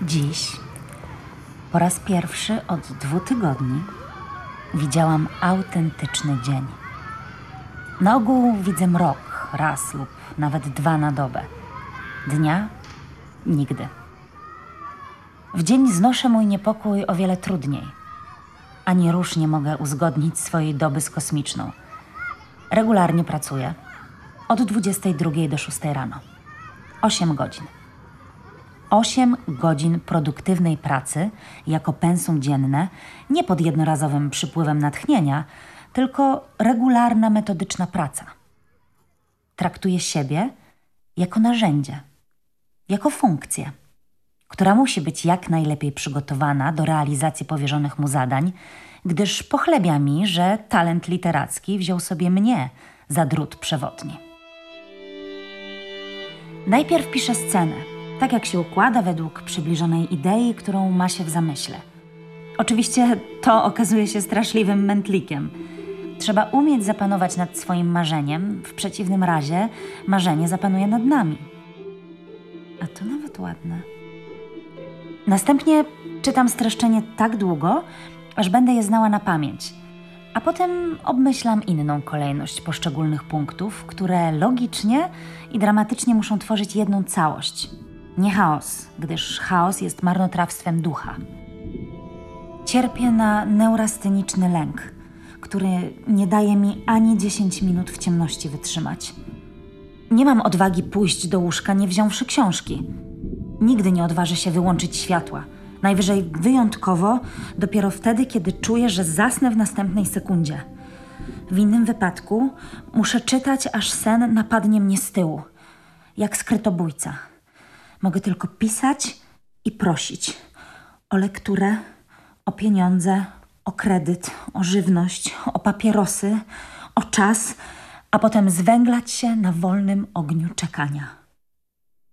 Dziś, po raz pierwszy od 2 tygodni, widziałam autentyczny dzień. Na ogół widzę mrok raz lub nawet 2 na dobę. Dnia nigdy. W dzień znoszę mój niepokój o wiele trudniej. Ani rusz nie mogę uzgodnić swojej doby z kosmiczną. Regularnie pracuję od 22 do 6 rano. 8 godzin. 8 godzin produktywnej pracy jako pensum dzienne, nie pod jednorazowym przypływem natchnienia, tylko regularna, metodyczna praca. Traktuję siebie jako narzędzie, jako funkcję, która musi być jak najlepiej przygotowana do realizacji powierzonych mu zadań, gdyż pochlebia mi, że talent literacki wziął sobie mnie za drut przewodni. Najpierw piszę scenę, tak jak się układa według przybliżonej idei, którą ma się w zamyśle. Oczywiście to okazuje się straszliwym mętlikiem. Trzeba umieć zapanować nad swoim marzeniem, w przeciwnym razie marzenie zapanuje nad nami. A to nawet ładne. Następnie czytam streszczenie tak długo, aż będę je znała na pamięć, a potem obmyślam inną kolejność poszczególnych punktów, które logicznie i dramatycznie muszą tworzyć jedną całość. Nie chaos, gdyż chaos jest marnotrawstwem ducha. Cierpię na neurasteniczny lęk, który nie daje mi ani 10 minut w ciemności wytrzymać. Nie mam odwagi pójść do łóżka, nie wziąwszy książki. Nigdy nie odważę się wyłączyć światła. Najwyżej wyjątkowo dopiero wtedy, kiedy czuję, że zasnę w następnej sekundzie. W innym wypadku muszę czytać, aż sen napadnie mnie z tyłu, jak skrytobójca. Mogę tylko pisać i prosić o lekturę, o pieniądze, o kredyt, o żywność, o papierosy, o czas, a potem zwęglać się na wolnym ogniu czekania.